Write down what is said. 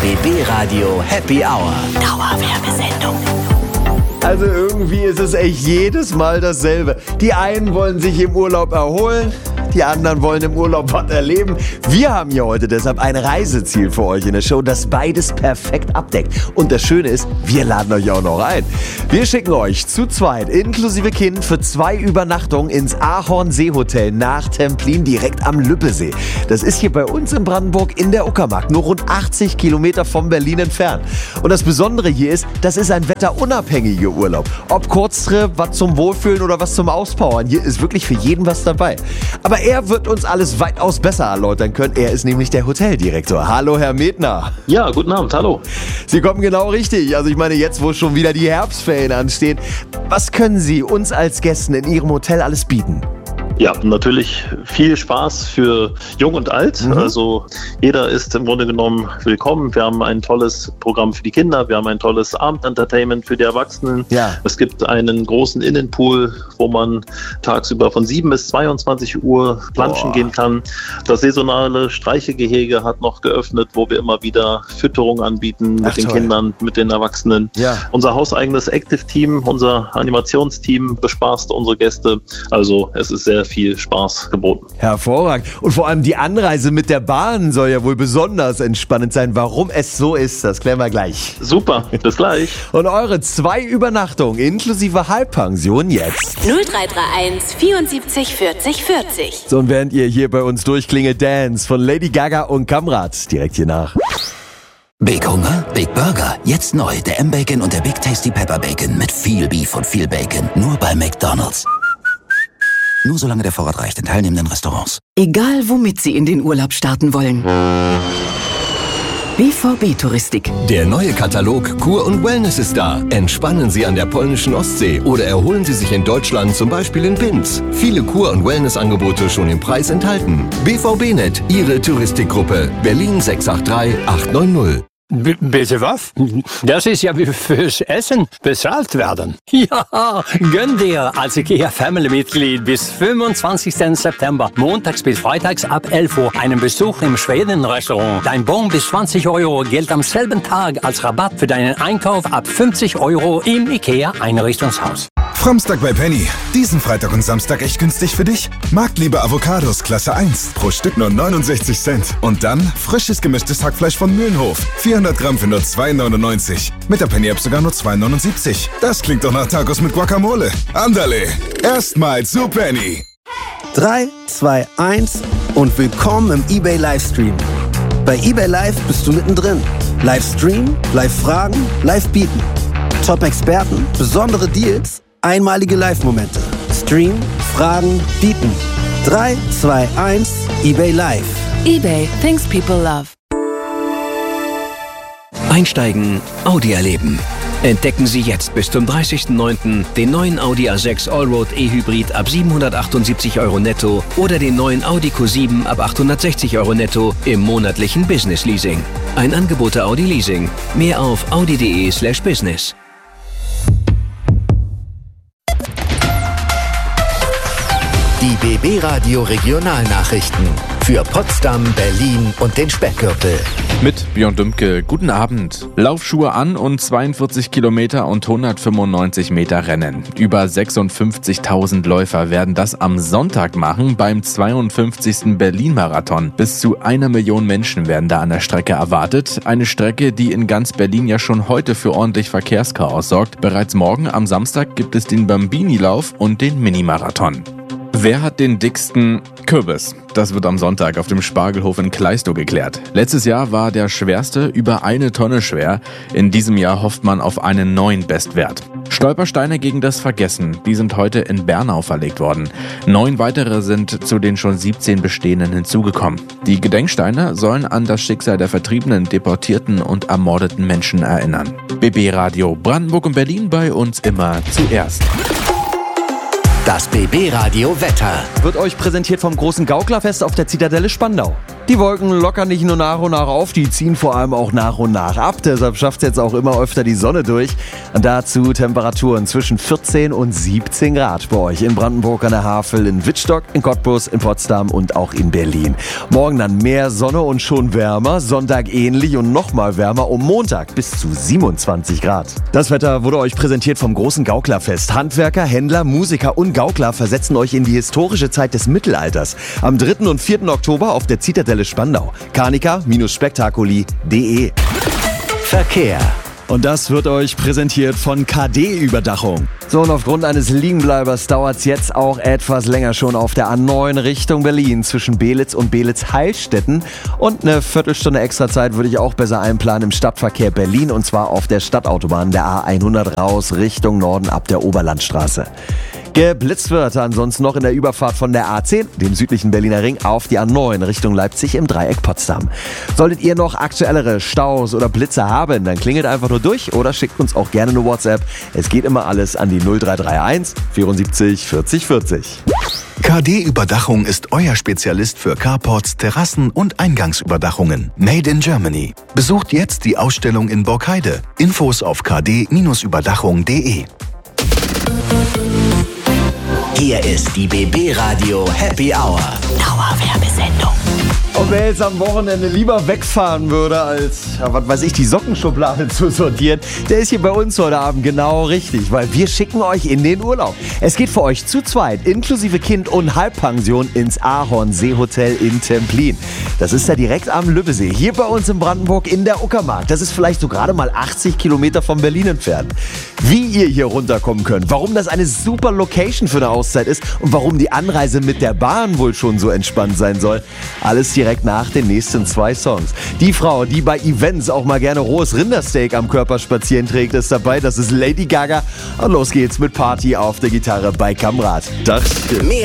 BB Radio Happy Hour. Dauerwerbesendung. Also irgendwie ist es echt jedes Mal dasselbe. Die einen wollen sich im Urlaub erholen, die anderen wollen im Urlaub was erleben. Wir haben hier heute deshalb ein Reiseziel für euch in der Show, das beides perfekt abdeckt. Und das Schöne ist, wir laden euch auch noch ein. Wir schicken euch zu zweit, inklusive Kind, für 2 Übernachtungen ins Ahornseehotel nach Templin direkt am Lübbesee. Das ist hier bei uns in Brandenburg in der Uckermark, nur rund 80 Kilometer von Berlin entfernt. Und das Besondere hier ist, das ist ein wetterunabhängiger Urlaub. Ob Kurztrip, was zum Wohlfühlen oder was zum Auspowern, hier ist wirklich für jeden was dabei. Aber er wird uns alles weitaus besser erläutern können. Er ist nämlich der Hoteldirektor. Hallo, Herr Medner. Ja, guten Abend, hallo. Sie kommen genau richtig. Also ich meine, jetzt, wo schon wieder die Herbstferien anstehen, was können Sie uns als Gästen in Ihrem Hotel alles bieten? Ja, natürlich viel Spaß für Jung und Alt. Also jeder ist im Grunde genommen willkommen. Wir haben ein tolles Programm für die Kinder. Wir haben ein tolles Abendentertainment für die Erwachsenen. Ja. Es gibt einen großen Innenpool, wo man tagsüber von 7 bis 22 Uhr planschen gehen kann. Das saisonale Streichegehege hat noch geöffnet, wo wir immer wieder Fütterung anbieten mit den Kindern, mit den Erwachsenen. Ja. Unser hauseigenes Active-Team, unser Animationsteam bespaßt unsere Gäste. Also es ist sehr viel Spaß geboten. Hervorragend. Und vor allem die Anreise mit der Bahn soll ja wohl besonders entspannend sein. Warum es so ist, das klären wir gleich. Super, bis gleich. Und eure 2 Übernachtungen inklusive Halbpension jetzt. 0331 74 40 40. So, und während ihr hier bei uns durchklingelt, Dance von Lady Gaga und Kamrat direkt hier nach. Big Hunger, Big Burger. Jetzt neu der M-Bacon und der Big Tasty Pepper Bacon mit viel Beef und viel Bacon. Nur bei McDonald's. Nur solange der Vorrat reicht in teilnehmenden Restaurants. Egal, womit Sie in den Urlaub starten wollen. BVB Touristik. Der neue Katalog Kur und Wellness ist da. Entspannen Sie an der polnischen Ostsee oder erholen Sie sich in Deutschland, zum Beispiel in Binz. Viele Kur- und Wellnessangebote schon im Preis enthalten. BVB-Net, Ihre Touristikgruppe. Berlin 683 890. Bitte was? Das ist ja wie fürs Essen bezahlt werden. Ja, gönn dir als IKEA-Family-Mitglied bis 25. September, montags bis freitags ab 11 Uhr, einen Besuch im Schweden-Restaurant. Dein Bon bis 20 Euro gilt am selben Tag als Rabatt für deinen Einkauf ab 50 Euro im IKEA-Einrichtungshaus. Framstag bei Penny. Diesen Freitag und Samstag echt günstig für dich? Marktliebe Avocados Klasse 1. Pro Stück nur 69 Cent. Und dann frisches gemischtes Hackfleisch von Mühlenhof. 400 Gramm für nur 2,99. Mit der Penny-App sogar nur 2,79. Das klingt doch nach Tacos mit Guacamole. Andale. Erstmal zu Penny. 3, 2, 1 und willkommen im eBay Livestream. Bei eBay Live bist du mittendrin. Livestream, Live-Fragen, Live-Bieten. Top-Experten, besondere Deals, einmalige Live-Momente. Stream, Fragen, Bieten. 3, 2, 1, eBay Live. eBay, things people love. Einsteigen, Audi erleben. Entdecken Sie jetzt bis zum 30.09. den neuen Audi A6 Allroad E-Hybrid ab 778 Euro netto oder den neuen Audi Q7 ab 860 Euro netto im monatlichen Business Leasing. Ein Angebot der Audi Leasing. Mehr auf audi.de/business. Die BB Radio Regionalnachrichten für Potsdam, Berlin und den Speckgürtel. Mit Björn Dümke, guten Abend. Laufschuhe an und 42 Kilometer und 195 Meter Rennen. Über 56.000 Läufer werden das am Sonntag machen beim 52. Berlin-Marathon. Bis zu 1 Million Menschen werden da an der Strecke erwartet. Eine Strecke, die in ganz Berlin ja schon heute für ordentlich Verkehrschaos sorgt. Bereits morgen am Samstag gibt es den Bambini-Lauf und den Mini-Marathon. Wer hat den dicksten Kürbis? Das wird am Sonntag auf dem Spargelhof in Kleistow geklärt. Letztes Jahr war der schwerste über 1 Tonne schwer. In diesem Jahr hofft man auf einen neuen Bestwert. Stolpersteine gegen das Vergessen, die sind heute in Bernau verlegt worden. 9 weitere sind zu den schon 17 bestehenden hinzugekommen. Die Gedenksteine sollen an das Schicksal der vertriebenen, deportierten und ermordeten Menschen erinnern. BB Radio Brandenburg und Berlin, bei uns immer zuerst. Das BB Radio Wetter wird euch präsentiert vom großen Gauklerfest auf der Zitadelle Spandau. Die Wolken lockern nicht nur nach und nach auf, die ziehen vor allem auch nach und nach ab. Deshalb schafft es jetzt auch immer öfter die Sonne durch. Und dazu Temperaturen zwischen 14 und 17 Grad bei euch in Brandenburg an der Havel, in Wittstock, in Cottbus, in Potsdam und auch in Berlin. Morgen dann mehr Sonne und schon wärmer, Sonntag ähnlich und nochmal wärmer, um Montag bis zu 27 Grad. Das Wetter wurde euch präsentiert vom großen Gauklerfest. Handwerker, Händler, Musiker und Gaukler versetzen euch in die historische Zeit des Mittelalters. Am 3. und 4. Oktober auf der Zitadelle Spandau. Carnica-spektakuli.de. Verkehr. Und das wird euch präsentiert von KD-Überdachung. So, und aufgrund eines Liegenbleibers dauert es jetzt auch etwas länger schon auf der A9 Richtung Berlin zwischen Belitz und Belitz-Heilstätten. Und eine Viertelstunde extra Zeit würde ich auch besser einplanen im Stadtverkehr Berlin, und zwar auf der Stadtautobahn der A100 raus Richtung Norden ab der Oberlandstraße. Geblitzt wird ansonsten noch in der Überfahrt von der A10, dem südlichen Berliner Ring, auf die A9 Richtung Leipzig im Dreieck Potsdam. Solltet ihr noch aktuellere Staus oder Blitze haben, dann klingelt einfach nur durch oder schickt uns auch gerne eine WhatsApp. Es geht immer alles an die 0331 74 40 40. KD Überdachung ist euer Spezialist für Carports, Terrassen und Eingangsüberdachungen. Made in Germany. Besucht jetzt die Ausstellung in Borkheide. Infos auf kd-überdachung.de. Hier ist die BB Radio Happy Hour. Dauerwerbesendung. Und wer jetzt am Wochenende lieber wegfahren würde, als, ja, was weiß ich, die Sockenschublade zu sortieren, der ist hier bei uns heute Abend genau richtig, weil wir schicken euch in den Urlaub. Es geht für euch zu zweit, inklusive Kind und Halbpension, ins Ahornsee-Hotel in Templin. Das ist ja direkt am Lübbesee, hier bei uns in Brandenburg in der Uckermark. Das ist vielleicht so gerade mal 80 Kilometer von Berlin entfernt. Wie ihr hier runterkommen könnt, warum das eine super Location für eine Auszeit ist und warum die Anreise mit der Bahn wohl schon so entspannt sein soll, alles direkt nach den nächsten 2 Songs. Die Frau, die bei Events auch mal gerne rohes Rindersteak am Körper spazieren trägt, ist dabei. Das ist Lady Gaga. Und los geht's mit Party auf der Gitarre bei Kamrat. Dachchen.